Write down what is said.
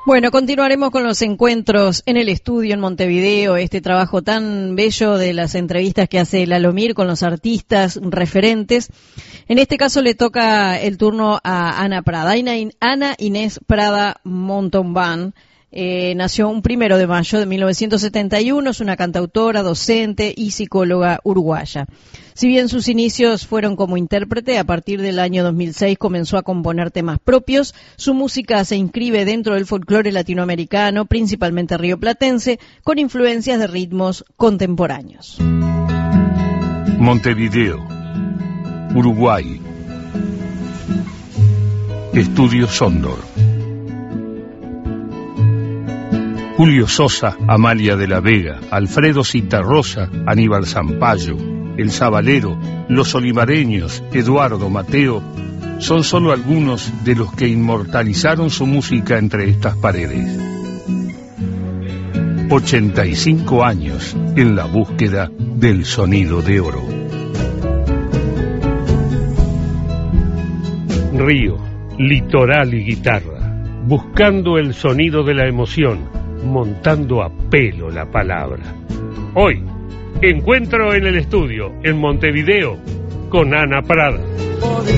Bueno, continuaremos con los encuentros en el estudio en Montevideo, este trabajo tan bello de las entrevistas que hace Lalomir con los artistas referentes. En este caso le toca el turno a Ana Prada. Ana Inés Prada Montalbán nació un 1 de mayo de 1971, es una cantautora, docente y psicóloga uruguaya. Si bien sus inicios fueron como intérprete, a partir del año 2006 comenzó a componer temas propios. Su música se inscribe dentro del folclore latinoamericano, principalmente rioplatense, con influencias de ritmos contemporáneos. Montevideo, Uruguay. Estudio Sondor. Julio Sosa, Amalia de la Vega, Alfredo Citarrosa, Aníbal Zampayo, El Zabalero, Los Olivareños, Eduardo Mateo, son solo algunos de los que inmortalizaron su música entre estas paredes. 85 años en la búsqueda del sonido de oro. Río, litoral y guitarra, buscando el sonido de la emoción, montando a pelo la palabra. Hoy, encuentro en el estudio, en Montevideo, con Ana Prada.